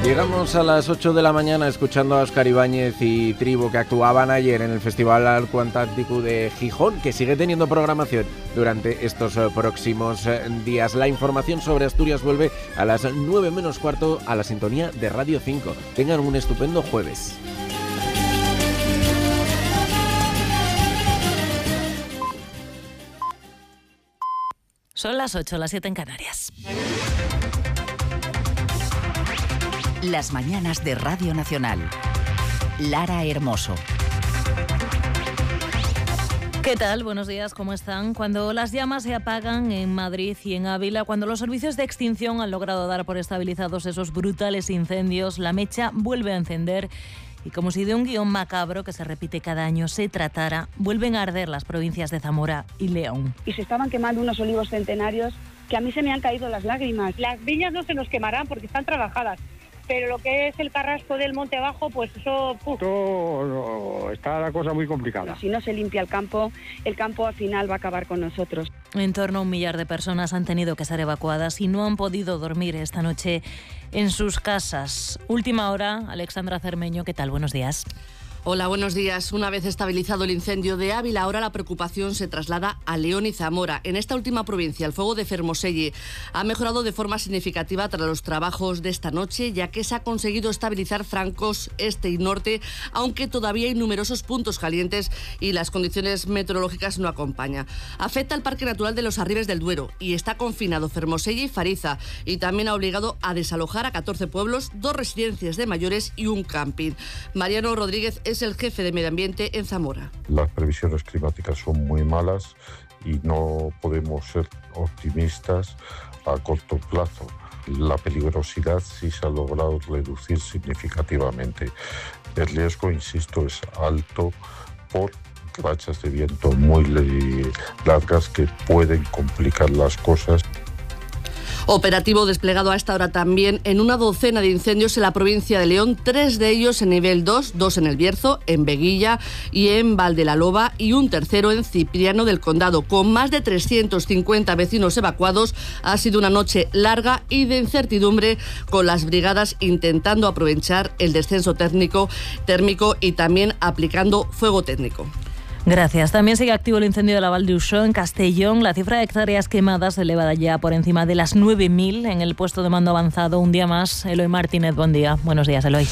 Llegamos a las 8 de la mañana escuchando a Óscar Ibáñez y Tribu, que actuaban ayer en el Festival Alcuantántico de Gijón, que sigue teniendo programación durante estos próximos días. La información sobre Asturias vuelve a las 9 menos cuarto a la sintonía de Radio 5. Tengan un estupendo jueves. Son las 8, las 7 en Canarias. Las mañanas de Radio Nacional. Lara Hermoso. ¿Qué tal? Buenos días, ¿cómo están? Cuando las llamas se apagan en Madrid y en Ávila, cuando los servicios de extinción han logrado dar por estabilizados esos brutales incendios, la mecha vuelve a encender y, como si de un guión macabro que se repite cada año se tratara, vuelven a arder las provincias de Zamora y León. Y se estaban quemando unos olivos centenarios que a mí se me han caído las lágrimas. Las viñas no se nos quemarán porque están trabajadas, pero lo que es el carrasco del monte bajo, pues eso... Todo está la cosa muy complicada. Si no se limpia el campo al final va a acabar con nosotros. En torno a 1 millar de personas han tenido que ser evacuadas y no han podido dormir esta noche en sus casas. Última hora, Alexandra Cermeño, ¿qué tal? Buenos días. Hola, buenos días. Una vez estabilizado el incendio de Ávila, ahora la preocupación se traslada a León y Zamora. En esta última provincia, el fuego de Fermoselle ha mejorado de forma significativa tras los trabajos de esta noche, ya que se ha conseguido estabilizar francos este y norte, aunque todavía hay numerosos puntos calientes y las condiciones meteorológicas no acompañan. Afecta al Parque Natural de los Arribes del Duero y está confinado Fermoselle y Fariza, y también ha obligado a desalojar a 14 pueblos, 2 residencias de mayores y un camping. Mariano Rodríguez es el jefe de Medio Ambiente en Zamora. Las previsiones climáticas son muy malas y no podemos ser optimistas a corto plazo. La peligrosidad sí se ha logrado reducir significativamente. El riesgo, insisto, es alto por rachas de viento muy largas que pueden complicar las cosas. Operativo desplegado a esta hora también en una docena de incendios en la provincia de León, 3 de ellos en nivel 2, 2 en El Bierzo, en Veguilla y en Valdelaloba, y un tercero en Cipriano del Condado. Con más de 350 vecinos evacuados, ha sido una noche larga y de incertidumbre, con las brigadas intentando aprovechar el descenso térmico y también aplicando fuego técnico. Gracias. También sigue activo el incendio de la Val d'Uixó en Castellón. La cifra de hectáreas quemadas elevada ya por encima de las 9.000 en el puesto de mando avanzado. Un día más, Eloy Martínez, buen día. Buenos días, Eloy.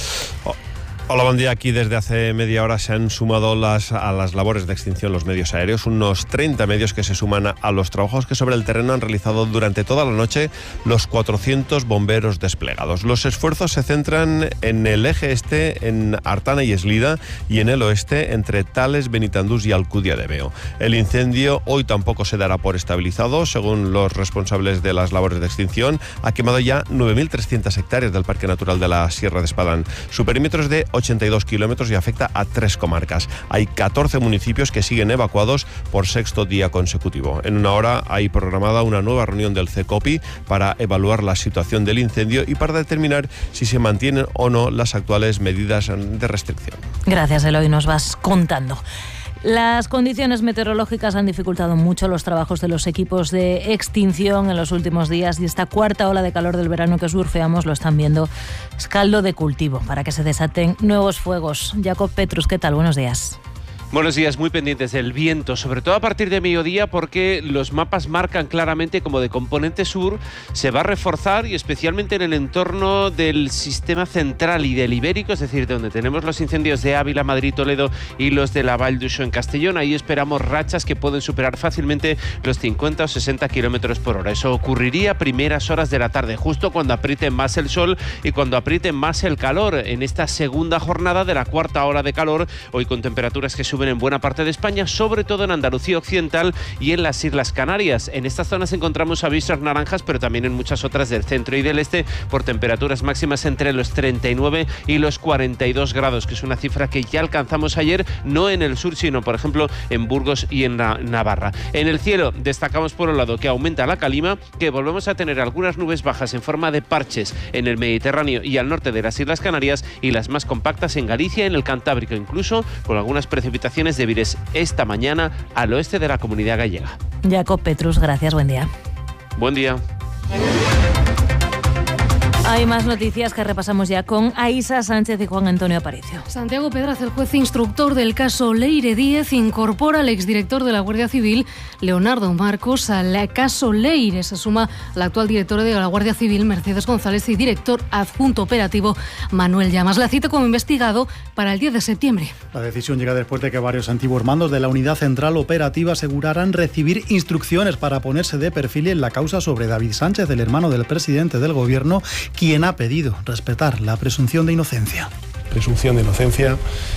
Hola, buen día. Aquí desde hace media hora se han sumado a las labores de extinción los medios aéreos, unos 30 medios que se suman a los trabajos que sobre el terreno han realizado durante toda la noche los 400 bomberos desplegados. Los esfuerzos se centran en el eje este, en Artana y Eslida, y en el oeste, entre Tales, Benitandús y Alcudia de Veo. El incendio hoy tampoco se dará por estabilizado. Según los responsables de las labores de extinción, ha quemado ya 9.300 hectáreas del Parque Natural de la Sierra de Espadán. Su perímetro es de 82 kilómetros y afecta a 3 comarcas. Hay 14 municipios que siguen evacuados por 6º día consecutivo. En una hora hay programada una nueva reunión del CECOPI para evaluar la situación del incendio y para determinar si se mantienen o no las actuales medidas de restricción. Gracias, Eloy, nos vas contando. Las condiciones meteorológicas han dificultado mucho los trabajos de los equipos de extinción en los últimos días, y esta cuarta ola de calor del verano que surfeamos, lo están viendo, es caldo de cultivo para que se desaten nuevos fuegos. Jacob Petrus, ¿qué tal? Buenos días. Buenos días, muy pendientes del viento, sobre todo a partir de mediodía, porque los mapas marcan claramente como de componente sur se va a reforzar, y especialmente en el entorno del sistema central y del Ibérico, es decir, donde tenemos los incendios de Ávila, Madrid, Toledo y los de la Val d'Uixó en Castellón. Ahí esperamos rachas que pueden superar fácilmente los 50 o 60 kilómetros por hora. Eso ocurriría a primeras horas de la tarde, justo cuando apriete más el sol y cuando apriete más el calor en esta segunda jornada de la cuarta hora de calor, hoy con temperaturas que suben en buena parte de España, sobre todo en Andalucía Occidental y en las Islas Canarias. En estas zonas encontramos avisos naranjas, pero también en muchas otras del centro y del este, por temperaturas máximas entre los 39 y los 42 grados, que es una cifra que ya alcanzamos ayer, no en el sur, sino por ejemplo en Burgos y en Navarra. En el cielo destacamos por un lado que aumenta la calima, que volvemos a tener algunas nubes bajas en forma de parches en el Mediterráneo y al norte de las Islas Canarias, y las más compactas en Galicia y en el Cantábrico, incluso con algunas precipitaciones débiles esta mañana al oeste de la Comunidad Gallega. Jacob Petrus, gracias, buen día. Buen día. Hay más noticias que repasamos ya con Aísa Sánchez y Juan Antonio Aparicio. Santiago Pedraz, el juez instructor del caso Leire Díez, incorpora al exdirector de la Guardia Civil, Leonardo Marcos, al caso Leire. Se suma la actual directora de la Guardia Civil, Mercedes González, y director adjunto operativo, Manuel Llamas. La cita como investigado para el 10 de septiembre. La decisión llega después de que varios antiguos mandos de la Unidad Central Operativa aseguraran recibir instrucciones para ponerse de perfil en la causa sobre David Sánchez, el hermano del presidente del Gobierno, quien ha pedido respetar la presunción de inocencia. Presunción de inocencia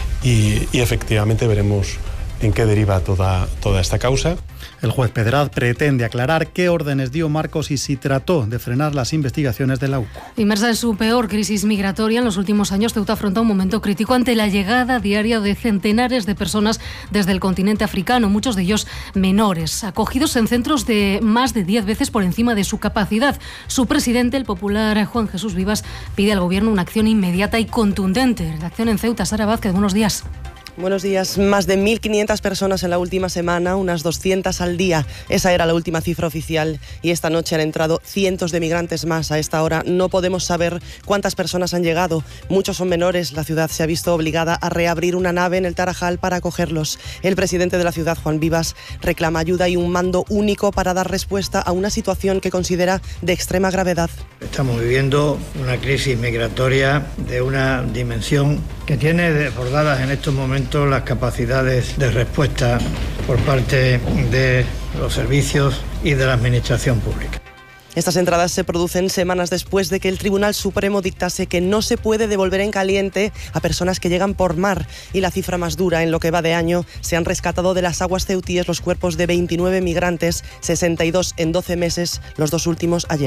y efectivamente veremos en qué deriva toda esta causa. El juez Pedraz pretende aclarar qué órdenes dio Marcos y si trató de frenar las investigaciones de la UCO. Inmersa en su peor crisis migratoria en los últimos años, Ceuta afronta un momento crítico ante la llegada diaria de centenares de personas desde el continente africano, muchos de ellos menores, acogidos en centros de más de 10 veces por encima de su capacidad. Su presidente, el popular Juan Jesús Vivas, pide al Gobierno una acción inmediata y contundente. Redacción en Ceuta, Sara Vázquez, buenos días. Buenos días. Más de 1.500 personas en la última semana, unas 200 al día. Esa era la última cifra oficial y esta noche han entrado cientos de migrantes más. A esta hora no podemos saber cuántas personas han llegado. Muchos son menores. La ciudad se ha visto obligada a reabrir una nave en el Tarajal para acogerlos. El presidente de la ciudad, Juan Vivas, reclama ayuda y un mando único para dar respuesta a una situación que considera de extrema gravedad. Estamos viviendo una crisis migratoria de una dimensión que tiene desbordadas en estos momentos las capacidades de respuesta por parte de los servicios y de la administración pública. Estas entradas se producen semanas después de que el Tribunal Supremo dictase que no se puede devolver en caliente a personas que llegan por mar. Y la cifra más dura, en lo que va de año, se han rescatado de las aguas ceutíes los cuerpos de 29 migrantes, 62 en 12 meses, los dos últimos ayer.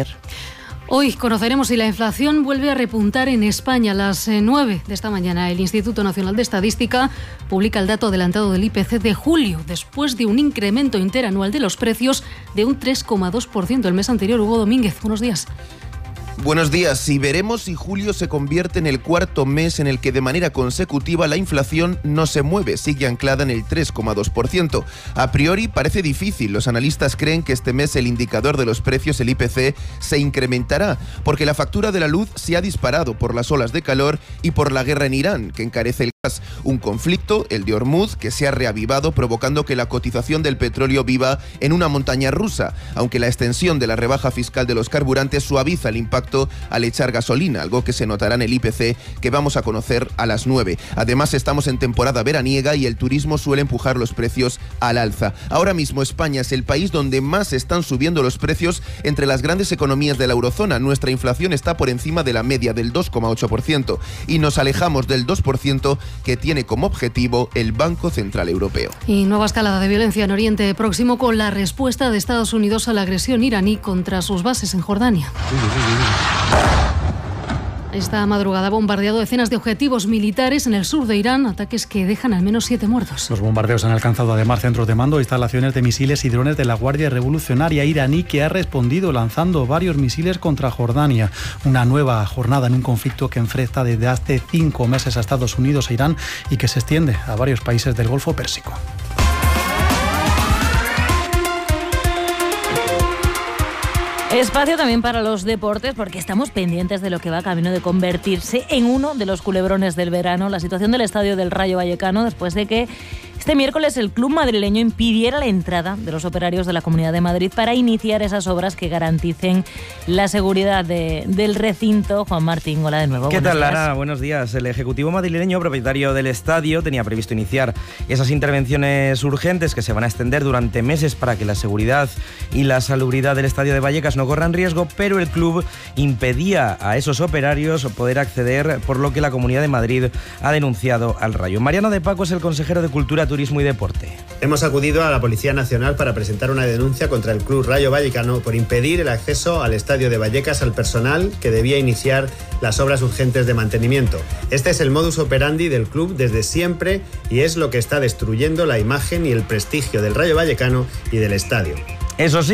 Hoy conoceremos si la inflación vuelve a repuntar en España. A las 9 de esta mañana, el Instituto Nacional de Estadística publica el dato adelantado del IPC de julio, después de un incremento interanual de los precios de un 3,2% el mes anterior. Hugo Domínguez, buenos días. Buenos días. Y veremos si julio se convierte en el cuarto mes en el que de manera consecutiva la inflación no se mueve, sigue anclada en el 3,2%. A priori parece difícil. Los analistas creen que este mes el indicador de los precios, el IPC, se incrementará, porque la factura de la luz se ha disparado por las olas de calor y por la guerra en Irán, que encarece el gas. Un conflicto, el de Hormuz, que se ha reavivado, provocando que la cotización del petróleo viva en una montaña rusa, aunque la extensión de la rebaja fiscal de los carburantes suaviza el impacto al echar gasolina, algo que se notará en el IPC que vamos a conocer a las 9. Además, estamos en temporada veraniega y el turismo suele empujar los precios al alza. Ahora mismo España es el país donde más están subiendo los precios entre las grandes economías de la eurozona. Nuestra inflación está por encima de la media del 2,8% y nos alejamos del 2% que tiene como objetivo el Banco Central Europeo. Y nueva escalada de violencia en Oriente Próximo con la respuesta de Estados Unidos a la agresión iraní contra sus bases en Jordania. Esta madrugada ha bombardeado decenas de objetivos militares en el sur de Irán, ataques que dejan al menos 7 muertos. Los bombardeos han alcanzado además centros de mando e instalaciones de misiles y drones de la Guardia Revolucionaria iraní, que ha respondido lanzando varios misiles contra Jordania. Una nueva jornada en un conflicto que enfrenta desde hace 5 meses a Estados Unidos e Irán y que se extiende a varios países del Golfo Pérsico. Espacio también para los deportes, porque estamos pendientes de lo que va camino de convertirse en uno de los culebrones del verano, la situación del estadio del Rayo Vallecano, después de que este miércoles el club madrileño impidiera la entrada de los operarios de la Comunidad de Madrid para iniciar esas obras que garanticen la seguridad del recinto. Juan Martín, hola de nuevo. ¿Qué tal, Lara? Buenos días. El Ejecutivo madrileño, propietario del estadio, tenía previsto iniciar esas intervenciones urgentes que se van a extender durante meses para que la seguridad y la salubridad del estadio de Vallecas no corran riesgo, pero el club impedía a esos operarios poder acceder, por lo que la Comunidad de Madrid ha denunciado al Rayo. Mariano de Paco es el consejero de Cultura, Turismo y Deporte. Hemos acudido a la Policía Nacional para presentar una denuncia contra el Club Rayo Vallecano por impedir el acceso al estadio de Vallecas al personal que debía iniciar las obras urgentes de mantenimiento. Este es el modus operandi del club desde siempre y es lo que está destruyendo la imagen y el prestigio del Rayo Vallecano y del estadio. Eso sí,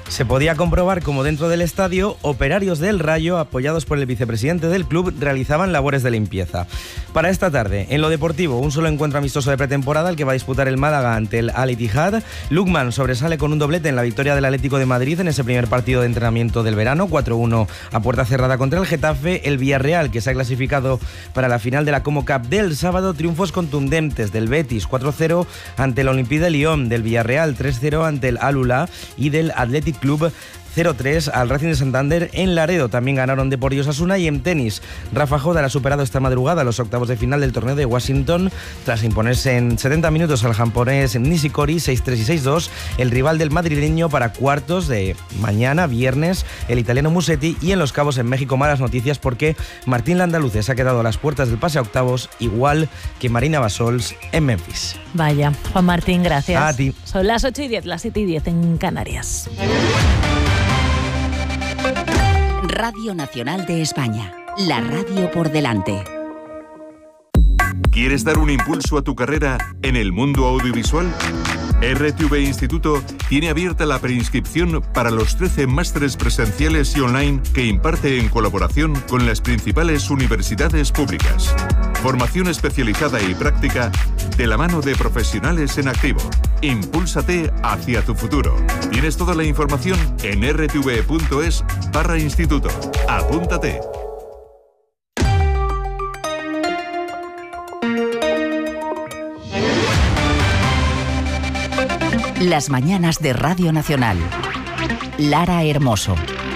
Se podía comprobar como dentro del estadio, operarios del Rayo, apoyados por el vicepresidente del club, realizaban labores de limpieza. Para esta tarde, en lo deportivo, un solo encuentro amistoso de pretemporada, el que va a disputar el Málaga ante el Al-Ittihad. Lukman sobresale con un doblete en la victoria del Atlético de Madrid en ese primer partido de entrenamiento del verano, 4-1 a puerta cerrada contra el Getafe. El Villarreal, que se ha clasificado para la final de la Como Cup del sábado, triunfos contundentes del Betis, 4-0 ante el Olympique de Lyon, del Villarreal 3-0 ante el Al-Ula y del Athletic Club 0-3 al Racing de Santander en Laredo. También ganaron Depor y Osasuna. Y en tenis, Rafa Nadal ha superado esta madrugada los octavos de final del torneo de Washington tras imponerse en 70 minutos al japonés Nishikori 6-3 y 6-2, el rival del madrileño para cuartos de mañana, viernes, el italiano Musetti. Y en Los Cabos, en México, malas noticias porque Martín Landaluce se ha quedado a las puertas del pase a octavos, igual que Marina Basols en Memphis. Vaya, Juan Martín, gracias. A ti. Son las 8:10, las 7:10 en Canarias. Radio Nacional de España, la radio por delante. ¿Quieres dar un impulso a tu carrera en el mundo audiovisual? RTV Instituto tiene abierta la preinscripción para los 13 másteres presenciales y online que imparte en colaboración con las principales universidades públicas. Formación especializada y práctica de la mano de profesionales en activo. Impúlsate hacia tu futuro. Tienes toda la información en rtv.es/instituto. Apúntate. Las mañanas de Radio Nacional. Lara Hermoso.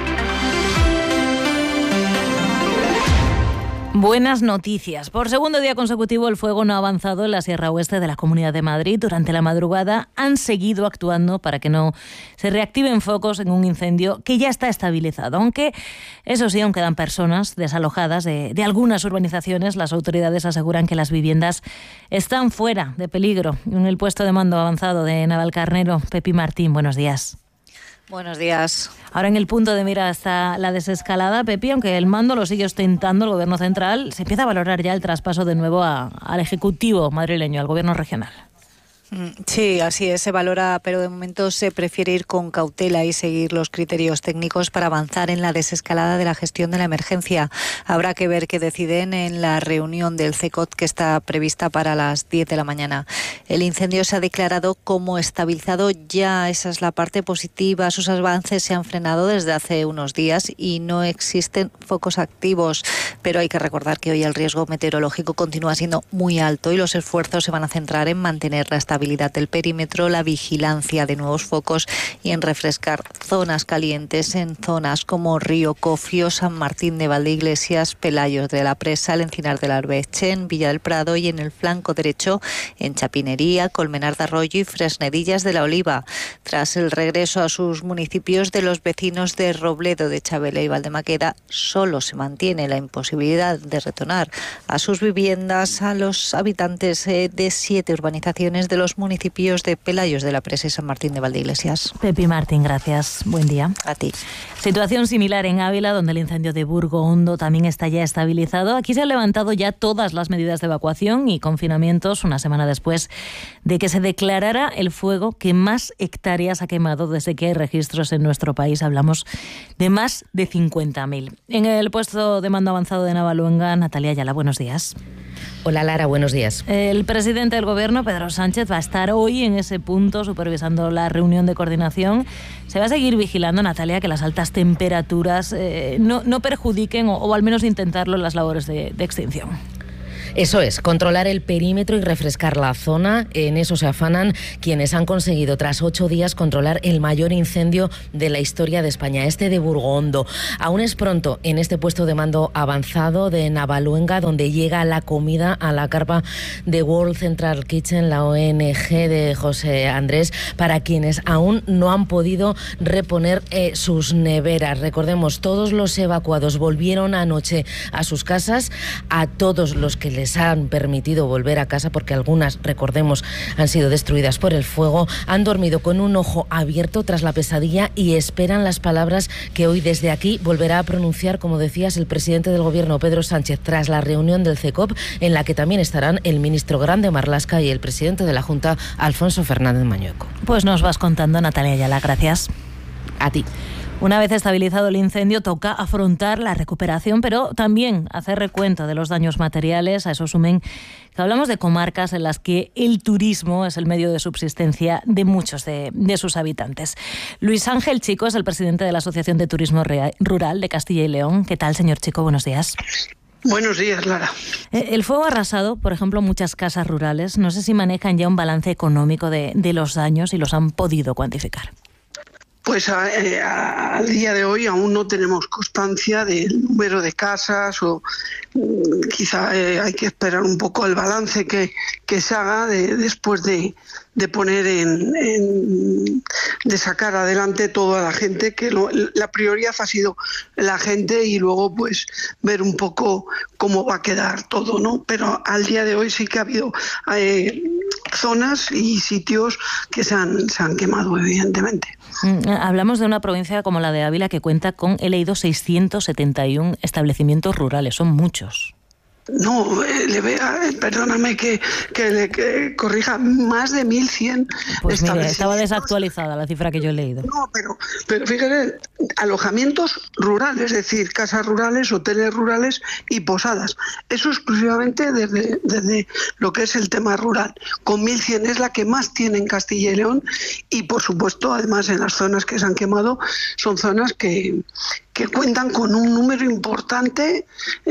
Buenas noticias. Por segundo día consecutivo el fuego no ha avanzado en la Sierra Oeste de la Comunidad de Madrid. Durante la madrugada han seguido actuando para que no se reactiven focos en un incendio que ya está estabilizado. Aunque, eso sí, aún quedan personas desalojadas de algunas urbanizaciones. Las autoridades aseguran que las viviendas están fuera de peligro. En el puesto de mando avanzado de Navalcarnero, Pepi Martín, buenos días. Buenos días. Ahora en el punto de mira está la desescalada, Pepi, aunque el mando lo sigue ostentando el Gobierno central, se empieza a valorar ya el traspaso de nuevo al Ejecutivo madrileño, al Gobierno regional. Sí, así es, se valora, pero de momento se prefiere ir con cautela y seguir los criterios técnicos para avanzar en la desescalada de la gestión de la emergencia. Habrá que ver qué deciden en la reunión del CECOT que está prevista para las 10 de la mañana. El incendio se ha declarado como estabilizado ya, esa es la parte positiva. Sus avances se han frenado desde hace unos días y no existen focos activos, pero hay que recordar que hoy el riesgo meteorológico continúa siendo muy alto y los esfuerzos se van a centrar en mantener la estabilidad del perímetro, la vigilancia de nuevos focos y en refrescar zonas calientes en zonas como Río Cofio, San Martín de Valdeiglesias, Pelayos de la Presa, el Encinar del Arbeche, en Villa del Prado y en el flanco derecho en Chapinería, Colmenar de Arroyo y Fresnedillas de la Oliva. Tras el regreso a sus municipios de los vecinos de Robledo, de Chabela y Valdemaqueda, solo se mantiene la imposibilidad de retornar a sus viviendas a los habitantes de 7 urbanizaciones de los municipios de Pelayos de la Presa y San Martín de Valdeiglesias. Pepi Martín, gracias. Buen día. A ti. Situación similar en Ávila, donde el incendio de Burgo Hondo también está ya estabilizado. Aquí se han levantado ya todas las medidas de evacuación y confinamientos una semana después de que se declarara el fuego que más hectáreas ha quemado desde que hay registros en nuestro país. Hablamos de más de 50.000. En el puesto de mando avanzado de Navaluenga, Natalia Ayala, buenos días. Hola Lara, buenos días. El presidente del Gobierno, Pedro Sánchez, va a estar hoy en ese punto supervisando la reunión de coordinación. Se va a seguir vigilando, Natalia, que las altas temperaturas no perjudiquen o al menos intentarlo en las labores de extinción. Eso es, controlar el perímetro y refrescar la zona. En eso se afanan quienes han conseguido, tras 8 días, controlar el mayor incendio de la historia de España, este de Burgo Hondo. Aún es pronto en este puesto de mando avanzado de Navaluenga, donde llega la comida a la carpa de World Central Kitchen, la ONG de José Andrés, para quienes aún no han podido reponer sus neveras. Recordemos, todos los evacuados volvieron anoche a sus casas. A todos los que les han permitido volver a casa, porque algunas, recordemos, han sido destruidas por el fuego, han dormido con un ojo abierto tras la pesadilla y esperan las palabras que hoy desde aquí volverá a pronunciar, como decías, el presidente del Gobierno, Pedro Sánchez, tras la reunión del CECOP, en la que también estarán el ministro Grande Marlaska y el presidente de la Junta, Alfonso Fernández Mañueco. Pues nos vas contando, Natalia Ayala, gracias. A ti. Una vez estabilizado el incendio, toca afrontar la recuperación, pero también hacer recuento de los daños materiales. A eso sumen que hablamos de comarcas en las que el turismo es el medio de subsistencia de muchos de sus habitantes. Luis Ángel Chico es el presidente de la Asociación de Turismo Rural de Castilla y León. ¿Qué tal, señor Chico? Buenos días. Buenos días, Lara. El fuego ha arrasado, por ejemplo, muchas casas rurales. No sé si manejan ya un balance económico de los daños y los han podido cuantificar. Pues al día de hoy aún no tenemos constancia del número de casas o quizá hay que esperar un poco el balance que se haga después de poner de sacar adelante toda la gente, que la prioridad ha sido la gente y luego pues ver un poco cómo va a quedar todo, ¿no? Pero al día de hoy sí que ha habido zonas y sitios que se han quemado, evidentemente. Hablamos de una provincia como la de Ávila que cuenta con, he leído, 671 establecimientos rurales, son muchos. No, perdóname que corrija, más de 1.100 pues mire, estaba desactualizada la cifra que yo he leído. No, pero fíjate, alojamientos rurales, es decir, casas rurales, hoteles rurales y posadas. Eso exclusivamente desde lo que es el tema rural. Con 1.100 es la que más tiene en Castilla y León y, por supuesto, además en las zonas que se han quemado, son zonas que cuentan con un número importante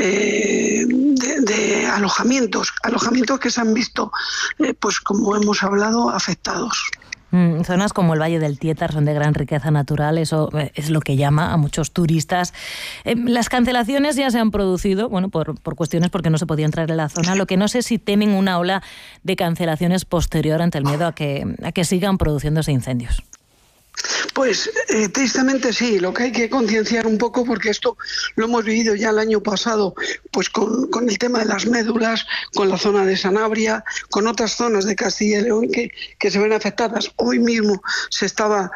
de alojamientos que se han visto, pues como hemos hablado, afectados. Zonas como el Valle del Tietar son de gran riqueza natural, eso es lo que llama a muchos turistas. Las cancelaciones ya se han producido, bueno, por cuestiones porque no se podía entrar en la zona. Lo que no sé si temen una ola de cancelaciones posterior ante el miedo a que sigan produciéndose incendios. Pues tristemente sí, lo que hay que concienciar un poco, porque esto lo hemos vivido ya el año pasado, pues con el tema de las médulas, con la zona de Sanabria, con otras zonas de Castilla y León que se ven afectadas. Hoy mismo está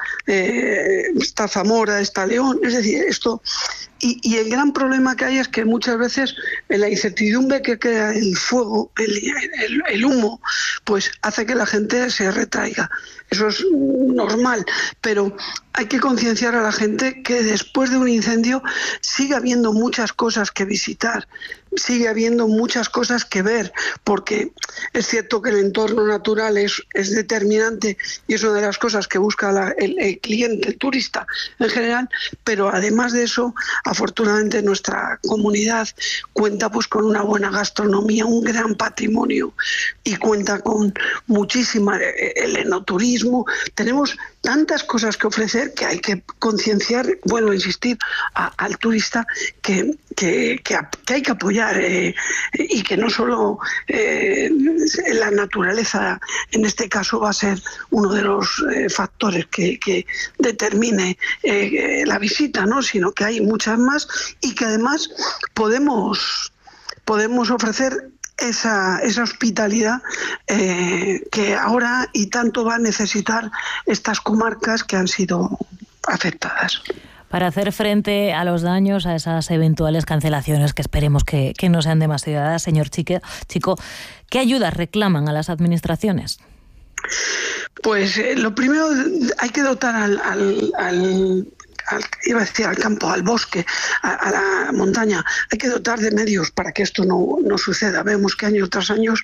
Zamora, está León, es decir, esto... Y el gran problema que hay es que muchas veces la incertidumbre que crea el fuego, el humo, pues hace que la gente se retraiga. Eso es normal, pero hay que concienciar a la gente que después de un incendio sigue habiendo muchas cosas que visitar, sigue habiendo muchas cosas que ver, porque es cierto que el entorno natural es determinante y es una de las cosas que busca el cliente, el turista en general, pero además de eso, afortunadamente nuestra comunidad cuenta pues con una buena gastronomía, un gran patrimonio y cuenta con muchísima el enoturismo. Tenemos tantas cosas que ofrecer que hay que concienciar, vuelvo a insistir, al turista que hay que apoyar y que no solo la naturaleza en este caso va a ser uno de los factores que determine la visita, ¿no? Sino que hay muchas más y que además podemos ofrecer esa hospitalidad que ahora y tanto va a necesitar estas comarcas que han sido afectadas. Para hacer frente a los daños, a esas eventuales cancelaciones que esperemos que no sean demasiadas, señor Chico, ¿qué ayudas reclaman a las administraciones? Pues lo primero, hay que dotar al campo, al bosque, a la montaña, hay que dotar de medios para que esto no suceda. Vemos que año tras año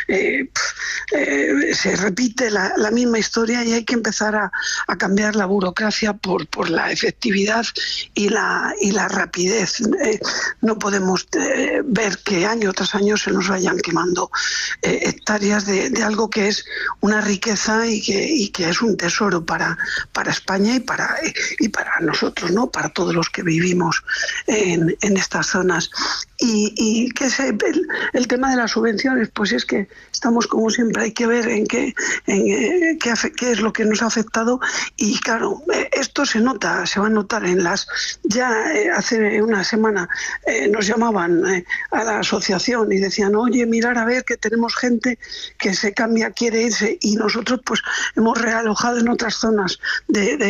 se repite la misma historia y hay que empezar a cambiar la burocracia por la efectividad y la rapidez. No podemos ver que año tras año se nos vayan quemando hectáreas de algo que es una riqueza y que es un tesoro para España y para nosotros, ¿no? Para todos los que vivimos en estas zonas. Y que el tema de las subvenciones, pues es que estamos, como siempre, hay que ver en qué es lo que nos ha afectado y claro, esto se va a notar ya hace una semana nos llamaban a la asociación y decían, oye, mirar a ver que tenemos gente que se cambia, quiere irse, y nosotros pues hemos realojado en otras zonas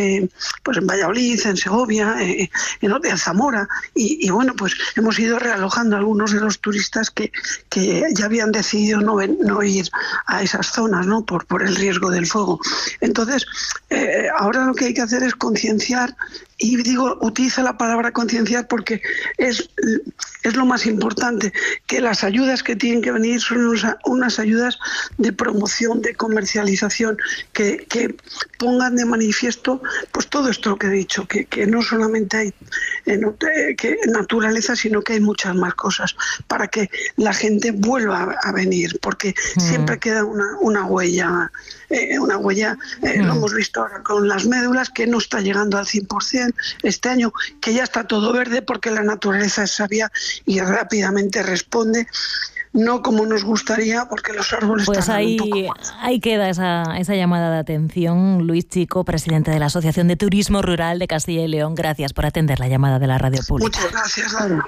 pues en Valladolid, en Segovia, en Zamora y bueno, pues hemos ido realojando aflojando algunos de los turistas que ya habían decidido no ir a esas zonas, ¿no? por el riesgo del fuego. Entonces, ahora lo que hay que hacer es concienciar, y utilizo la palabra concienciar porque es lo más importante, que las ayudas que tienen que venir son unas ayudas de promoción, de comercialización, que pongan de manifiesto pues todo esto que he dicho, que no solamente hay naturaleza, sino que hay muchas más cosas para que la gente vuelva a venir, porque siempre queda una huella. Lo hemos visto ahora con las médulas, que no está llegando al 100% este año, que ya está todo verde porque la naturaleza es sabia y rápidamente responde, no como nos gustaría, porque los árboles tardan un poco más. Ahí queda esa llamada de atención. Luis Chico, presidente de la Asociación de Turismo Rural de Castilla y León, gracias por atender la llamada de la radio pública. Muchas gracias, Laura.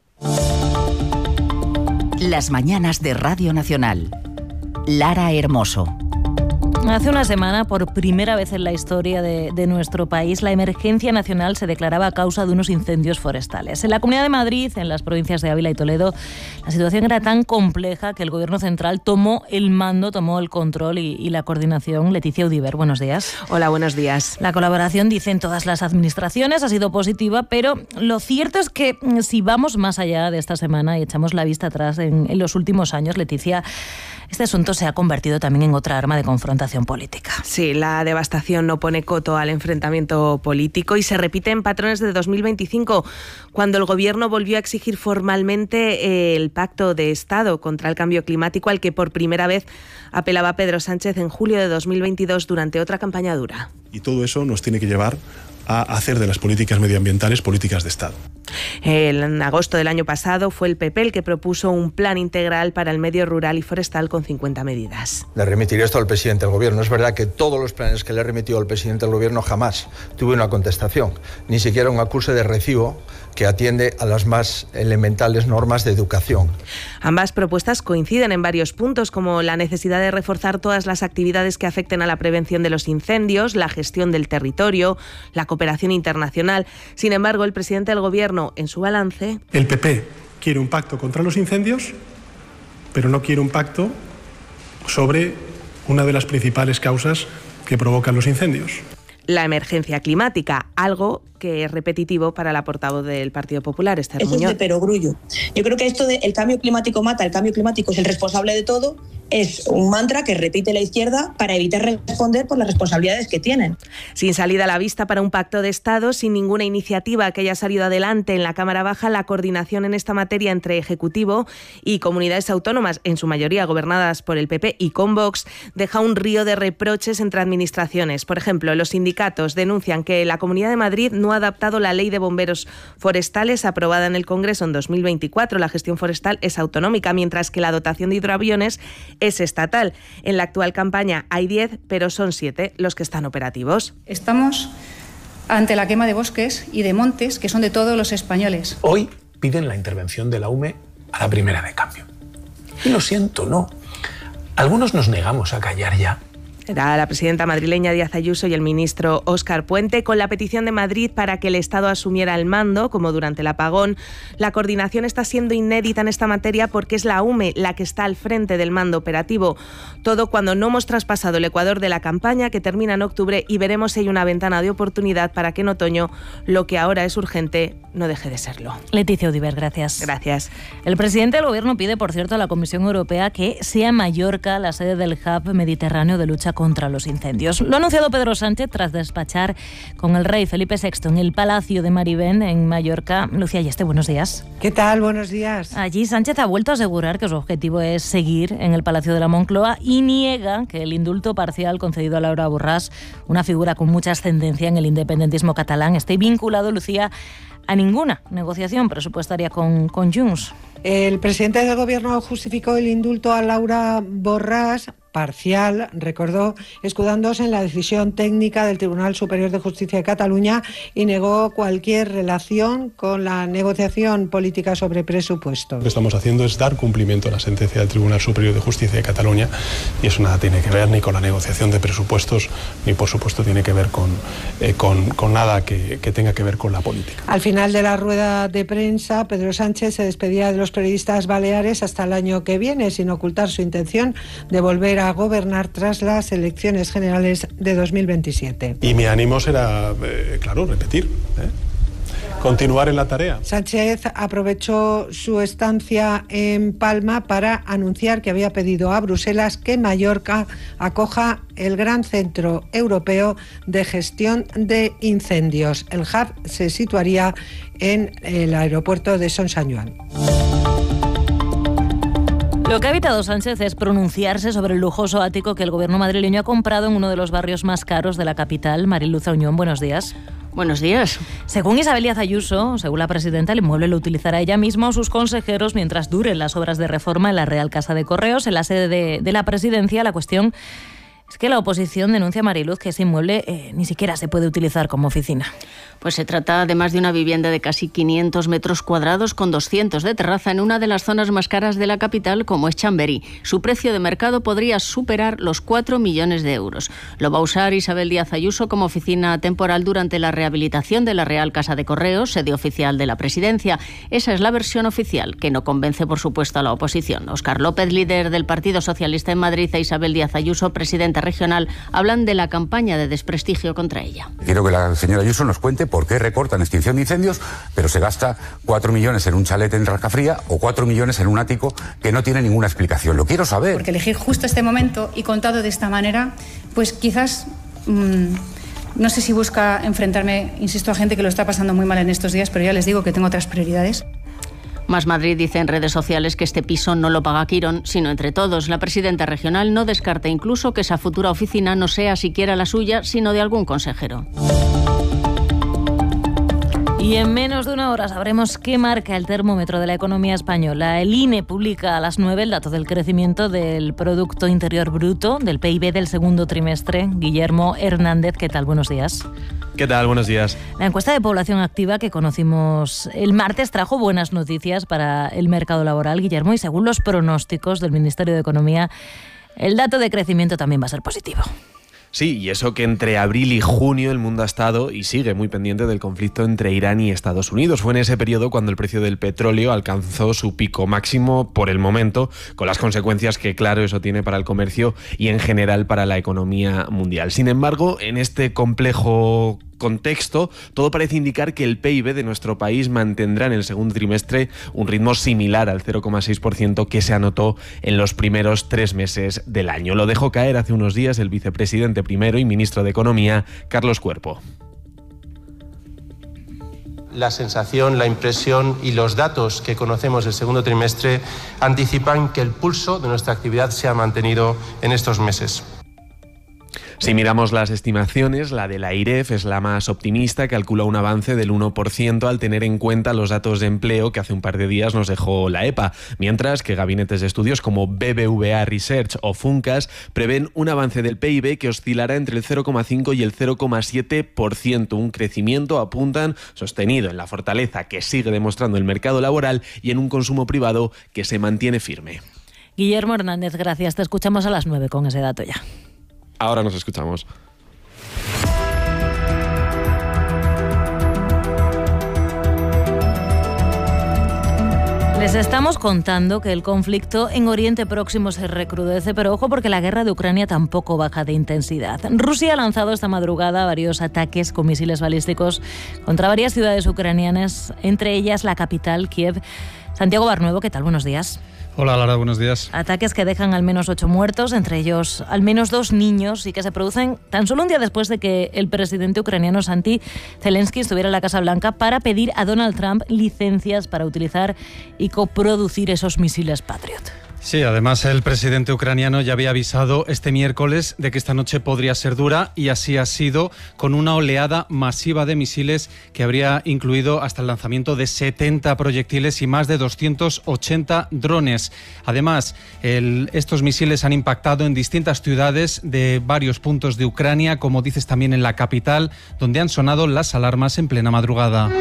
Las mañanas de Radio Nacional. Lara Hermoso. Hace una semana, por primera vez en la historia de nuestro país, la emergencia nacional se declaraba a causa de unos incendios forestales. En la Comunidad de Madrid, en las provincias de Ávila y Toledo, la situación era tan compleja que el Gobierno central tomó el mando, tomó el control y la coordinación. Leticia Udiver, buenos días. Hola, buenos días. La colaboración, dicen todas las administraciones, ha sido positiva, pero lo cierto es que si vamos más allá de esta semana y echamos la vista atrás en los últimos años, Leticia, este asunto se ha convertido también en otra arma de confrontación política. Sí, la devastación no pone coto al enfrentamiento político y se repite en patrones de 2025, cuando el Gobierno volvió a exigir formalmente el Pacto de Estado contra el Cambio Climático, al que por primera vez apelaba Pedro Sánchez en julio de 2022 durante otra campaña dura. Y todo eso nos tiene que llevar a hacer de las políticas medioambientales políticas de Estado. En agosto del año pasado fue el PP el que propuso un plan integral para el medio rural y forestal con 50 medidas. Le remitiré esto al presidente del Gobierno. Es verdad que todos los planes que le he remitido al presidente del Gobierno jamás tuve una contestación, ni siquiera un acuse de recibo que atiende a las más elementales normas de educación. Ambas propuestas coinciden en varios puntos, como la necesidad de reforzar todas las actividades que afecten a la prevención de los incendios, la gestión del territorio, la cooperación internacional. Sin embargo, el presidente del Gobierno, en su balance... El PP quiere un pacto contra los incendios, pero no quiere un pacto sobre una de las principales causas que provocan los incendios. La emergencia climática, algo que es repetitivo para la portavoz del Partido Popular, Esther Muñoz. Eso es de perogrullo. Yo creo que esto de el cambio climático mata, el cambio climático es el responsable de todo, es un mantra que repite la izquierda para evitar responder por las responsabilidades que tienen. Sin salida a la vista para un pacto de Estado, sin ninguna iniciativa que haya salido adelante en la Cámara Baja, la coordinación en esta materia entre Ejecutivo y comunidades autónomas, en su mayoría gobernadas por el PP y con Vox, deja un río de reproches entre administraciones. Por ejemplo, los sindicatos denuncian que la Comunidad de Madrid no ha adaptado la Ley de Bomberos Forestales aprobada en el Congreso en 2024. La gestión forestal es autonómica, mientras que la dotación de hidroaviones es estatal. En la actual campaña hay 10, pero son 7 los que están operativos. Estamos ante la quema de bosques y de montes que son de todos los españoles. Hoy piden la intervención de la UME a la primera de cambio. Y lo siento, no. Algunos nos negamos a callar ya. Era la presidenta madrileña Díaz Ayuso y el ministro Óscar Puente con la petición de Madrid para que el Estado asumiera el mando, como durante el apagón. La coordinación está siendo inédita en esta materia porque es la UME la que está al frente del mando operativo. Todo cuando no hemos traspasado el ecuador de la campaña, que termina en octubre, y veremos si hay una ventana de oportunidad para que en otoño lo que ahora es urgente no deje de serlo. Leticia Udiver, gracias. Gracias. El presidente del Gobierno pide, por cierto, a la Comisión Europea que sea Mallorca la sede del Hub Mediterráneo de lucha contra los incendios. Lo ha anunciado Pedro Sánchez tras despachar con el rey Felipe VI en el Palacio de Marivén, en Mallorca. Lucía Yeste, buenos días. ¿Qué tal? Buenos días. Allí Sánchez ha vuelto a asegurar que su objetivo es seguir en el Palacio de la Moncloa y niega que el indulto parcial concedido a Laura Borràs, una figura con mucha ascendencia en el independentismo catalán, esté vinculado, Lucía, a ninguna negociación presupuestaria con Junts. El presidente del Gobierno justificó el indulto a Laura Borràs parcial, recordó, escudándose en la decisión técnica del Tribunal Superior de Justicia de Cataluña, y negó cualquier relación con la negociación política sobre presupuestos. Lo que estamos haciendo es dar cumplimiento a la sentencia del Tribunal Superior de Justicia de Cataluña, y eso nada tiene que ver ni con la negociación de presupuestos, ni por supuesto tiene que ver con nada que tenga que ver con la política. Al final de la rueda de prensa, Pedro Sánchez se despedía de los periodistas baleares hasta el año que viene, sin ocultar su intención de volver a gobernar tras las elecciones generales de 2027. Y mi ánimo será, claro, repetir, continuar en la tarea. Sánchez aprovechó su estancia en Palma para anunciar que había pedido a Bruselas que Mallorca acoja el Gran Centro Europeo de Gestión de Incendios. El hub se situaría en el aeropuerto de Son Sanyuan. Lo que ha evitado Sánchez es pronunciarse sobre el lujoso ático que el gobierno madrileño ha comprado en uno de los barrios más caros de la capital. Mariluz Auñón, buenos días. Buenos días. Según Isabel Díaz Ayuso, según la presidenta, el inmueble lo utilizará ella misma o sus consejeros mientras duren las obras de reforma en la Real Casa de Correos, en la sede de la presidencia. La cuestión es que la oposición denuncia, Mariluz, que ese inmueble ni siquiera se puede utilizar como oficina. Pues se trata además de una vivienda de casi 500 metros cuadrados con 200 de terraza en una de las zonas más caras de la capital, como es Chamberí. Su precio de mercado podría superar los 4 millones de euros. Lo va a usar Isabel Díaz Ayuso como oficina temporal durante la rehabilitación de la Real Casa de Correos, sede oficial de la presidencia. Esa es la versión oficial, que no convence, por supuesto, a la oposición. Óscar López, líder del Partido Socialista en Madrid, e Isabel Díaz Ayuso, presidenta regional, hablan de la campaña de desprestigio contra ella. Quiero que la señora Ayuso nos cuente por qué recorta en extinción de incendios, pero se gasta 4 millones en un chalet en Rascafría o 4 millones en un ático que no tiene ninguna explicación. Lo quiero saber. Porque elegir justo este momento y contado de esta manera, pues quizás no sé si busca enfrentarme, insisto, a gente que lo está pasando muy mal en estos días, pero ya les digo que tengo otras prioridades. Más Madrid dice en redes sociales que este piso no lo paga Quirón, sino entre todos. La presidenta regional no descarta incluso que esa futura oficina no sea siquiera la suya, sino de algún consejero. Y en menos de una hora sabremos qué marca el termómetro de la economía española. El INE publica a las 9 el dato del crecimiento del Producto Interior Bruto, del PIB del segundo trimestre. Guillermo Hernández, ¿qué tal? Buenos días. ¿Qué tal? Buenos días. La encuesta de población activa que conocimos el martes trajo buenas noticias para el mercado laboral, Guillermo, y según los pronósticos del Ministerio de Economía, el dato de crecimiento también va a ser positivo. Sí, y eso que entre abril y junio el mundo ha estado y sigue muy pendiente del conflicto entre Irán y Estados Unidos. Fue en ese periodo cuando el precio del petróleo alcanzó su pico máximo por el momento, con las consecuencias que, claro, eso tiene para el comercio y en general para la economía mundial. Sin embargo, en este complejo contexto, todo parece indicar que el PIB de nuestro país mantendrá en el segundo trimestre un ritmo similar al 0,6% que se anotó en los primeros 3 meses del año. Lo dejó caer hace unos días el vicepresidente primero y ministro de Economía, Carlos Cuerpo. La sensación, la impresión y los datos que conocemos del segundo trimestre anticipan que el pulso de nuestra actividad se ha mantenido en estos meses. Si miramos las estimaciones, la de la AIREF es la más optimista, calcula un avance del 1% al tener en cuenta los datos de empleo que hace un par de días nos dejó la EPA, mientras que gabinetes de estudios como BBVA Research o Funcas prevén un avance del PIB que oscilará entre el 0,5 y el 0,7%, un crecimiento, apuntan, sostenido en la fortaleza que sigue demostrando el mercado laboral y en un consumo privado que se mantiene firme. Guillermo Hernández, gracias. Te escuchamos a las 9 con ese dato ya. Ahora nos escuchamos. Les estamos contando que el conflicto en Oriente Próximo se recrudece, pero ojo porque la guerra de Ucrania tampoco baja de intensidad. Rusia ha lanzado esta madrugada varios ataques con misiles balísticos contra varias ciudades ucranianas, entre ellas la capital, Kiev. Santiago Barnuevo, ¿qué tal? Buenos días. Hola Lara, buenos días. Ataques que dejan al menos 8 muertos, entre ellos al menos 2 niños, y que se producen tan solo un día después de que el presidente ucraniano Santi Zelensky estuviera en la Casa Blanca para pedir a Donald Trump licencias para utilizar y coproducir esos misiles Patriot. Sí, además el presidente ucraniano ya había avisado este miércoles de que esta noche podría ser dura, y así ha sido, con una oleada masiva de misiles que habría incluido hasta el lanzamiento de 70 proyectiles y más de 280 drones. Además, estos misiles han impactado en distintas ciudades de varios puntos de Ucrania, como dices, también en la capital, donde han sonado las alarmas en plena madrugada.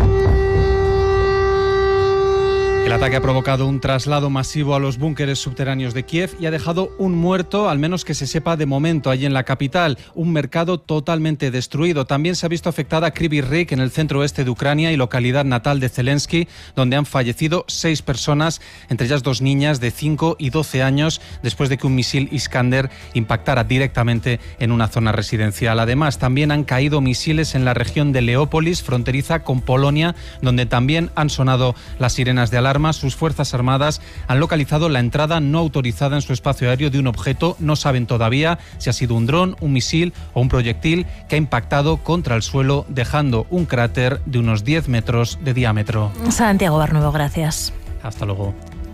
El ataque ha provocado un traslado masivo a los búnkeres subterráneos de Kiev y ha dejado un muerto, al menos que se sepa de momento, allí en la capital. Un mercado totalmente destruido. También se ha visto afectada Kryvyi Rih, en el centro oeste de Ucrania y localidad natal de Zelensky, donde han fallecido 6 personas, entre ellas 2 niñas de 5 y 12 años, después de que un misil Iskander impactara directamente en una zona residencial. Además, también han caído misiles en la región de Leópolis, fronteriza con Polonia, donde también han sonado las sirenas de alarma. Sus fuerzas armadas han localizado la entrada no autorizada en su espacio aéreo de un objeto. No saben todavía si ha sido un dron, un misil o un proyectil que ha impactado contra el suelo, dejando un cráter de unos 10 metros de diámetro. Santiago Barnuevo, gracias. Hasta luego.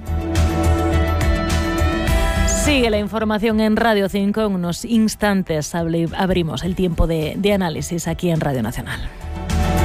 Sigue la información en Radio 5. En unos instantes abrimos el tiempo de análisis aquí en Radio Nacional.